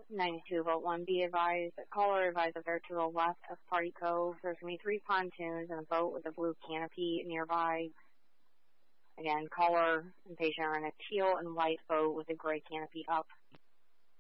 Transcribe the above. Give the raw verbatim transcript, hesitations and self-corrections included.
ninety-two Volt one, be advised that caller advised that they're to the left of Party Cove. There's going to be three pontoons and a boat with a blue canopy nearby. Again, caller and patient are in a teal and white boat with a gray canopy up.